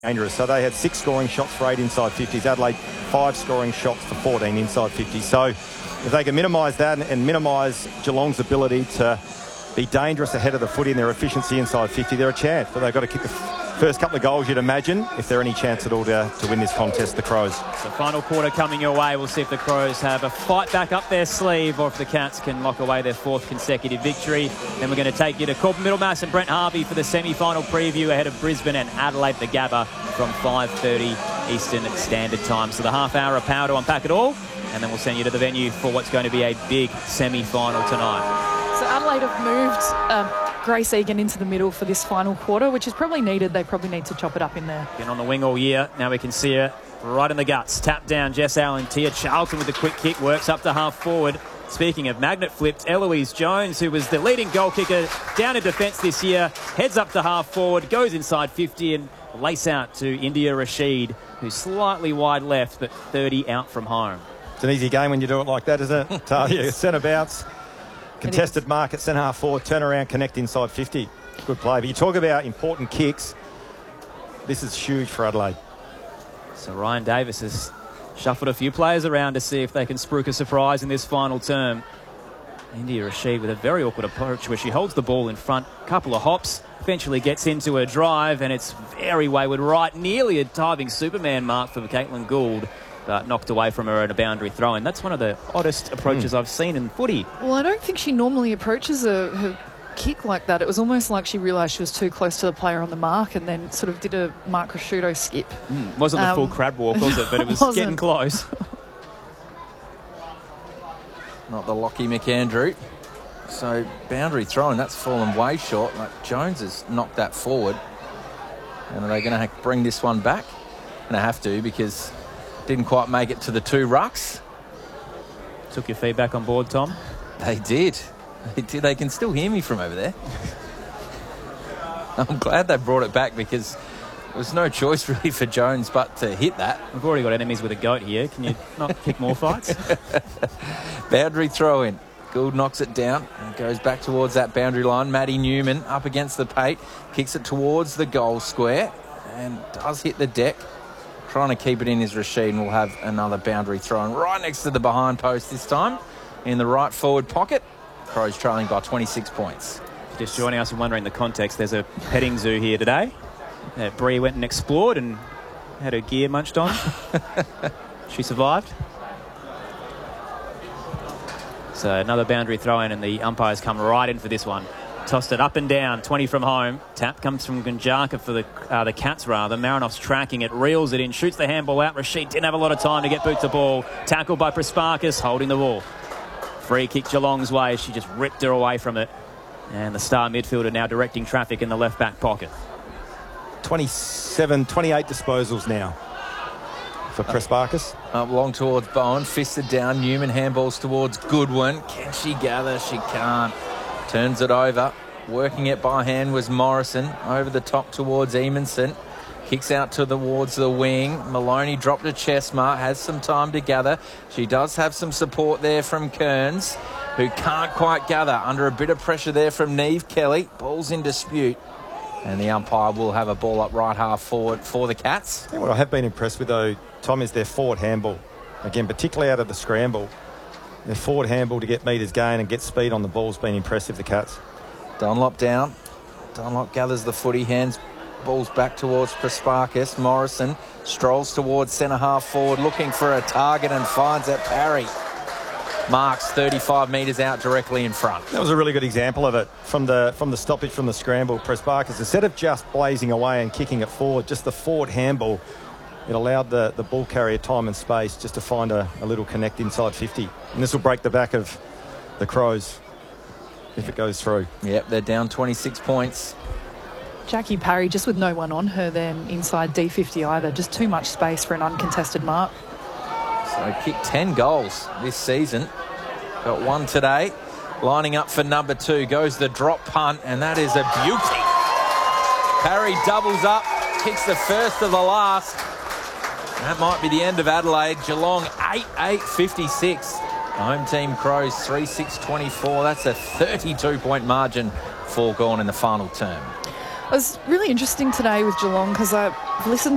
dangerous. So they had 6 scoring shots for 8 inside 50s. Adelaide 5 scoring shots for 14 inside 50s. So if they can minimise that and minimise Geelong's ability to be dangerous ahead of the footy and their efficiency inside 50, they're a chance. But they've got to kick the first couple of goals, you'd imagine, if they're any chance at all to win this contest, the Crows. So final quarter coming your way. We'll see if the Crows have a fight back up their sleeve or if the Cats can lock away their 4th consecutive victory. Then we're going to take you to Corbin Middlemass and Brent Harvey for the semi-final preview ahead of Brisbane and Adelaide at the Gabba from 5:30 Eastern Standard Time. So the half hour of power to unpack it all, and then we'll send you to the venue for what's going to be a big semi-final tonight. So Adelaide have moved Grace Egan into the middle for this final quarter, which is probably needed. They probably need to chop it up in there. Been on the wing all year. Now we can see her right in the guts. Tap down, Jess Allen. Tia Charlton with the quick kick, works up to half forward. Speaking of magnet flipped, Eloise Jones, who was the leading goal kicker down in defence this year, heads up to half forward, goes inside 50 and lace out to India Rashid, who's slightly wide left, but 30 out from home. It's an easy game when you do it like that, isn't it? Talia, centre bounce. Contested mark at centre half forward, turn around, connect inside 50. Good play. But you talk about important kicks. This is huge for Adelaide. So Ryan Davis has shuffled a few players around to see if they can spruik a surprise in this final term. India Rashid with a very awkward approach where she holds the ball in front, couple of hops, eventually gets into her drive, and it's very wayward right, nearly a diving Superman mark for Caitlin Gould. But knocked away from her in a boundary throw, and that's one of the oddest approaches I've seen in footy. Well, I don't think she normally approaches her kick like that. It was almost like she realised she was too close to the player on the mark and then sort of did a Mark Prosciutto skip. Wasn't the full crab walk, was it? But it was getting close. Not the Lockie McAndrew. So boundary throw, and that's fallen way short. Like Jones has knocked that forward. And are they going to bring this one back? And they have to, because didn't quite make it to the 2 rucks. Took your feedback on board, Tom? They did. They can still hear me from over there. I'm glad they brought it back, because there was no choice really for Jones but to hit that. We've already got enemies with a goat here. Can you not pick more fights? Boundary throw in. Gould knocks it down and goes back towards that boundary line. Maddie Newman up against the pate, kicks it towards the goal square and does hit the deck. Trying to keep it in is Rashid, and we'll have another boundary throw in right next to the behind post this time in the right forward pocket. Crows trailing by 26 points. Just joining us and wondering the context, there's a petting zoo here today. Bree went and explored and had her gear munched on. She survived. So another boundary throw in, and the umpires come right in for this one. Tossed it up and down, 20 from home. Tap comes from Gunjaka for the Cats, rather. Marinoff's tracking it, reels it in, shoots the handball out. Rashid didn't have a lot of time to get boot to ball. Tackled by Prasparkas, holding the ball. Free kick Geelong's way. She just ripped her away from it. And the star midfielder now directing traffic in the left-back pocket. 28 disposals now for Prasparkas. Up long towards Bowen, fisted down. Newman handballs towards Goodwin. Can she gather? She can't. Turns it over. Working it by hand was Morrison. Over the top towards Eamonson. Kicks out towards the wing. Maloney dropped a chest mark. Has some time to gather. She does have some support there from Kearns, who can't quite gather. Under a bit of pressure there from Neve Kelly. Ball's in dispute. And the umpire will have a ball up right half forward for the Cats. What I have been impressed with, though, Tom, is their forward handball. Again, particularly out of the scramble. Their forward handball to get metres gain and get speed on the ball has been impressive, the Cats. Dunlop down. Dunlop gathers the footy, hands balls back towards Prasparkas. Morrison strolls towards centre half forward, looking for a target and finds it. Parry marks 35 metres out directly in front. That was a really good example of it from the stoppage from the scramble. Prasparkas, instead of just blazing away and kicking it forward, just the forward handball, it allowed the ball carrier time and space just to find a little connect inside 50. And this will break the back of the Crows if it goes through. Yep, they're down 26 points. Jackie Parry just with no one on her then inside D50 either. Just too much space for an uncontested mark. So kicked 10 goals this season. Got one today. Lining up for number 2 goes the drop punt, and that is a beauty. Parry doubles up, kicks the first of the last. That might be the end of Adelaide. Geelong 8-8-56. Home team Crows 3-6-24. That's a 32-point margin foregone in the final term. It was really interesting today with Geelong because I've listened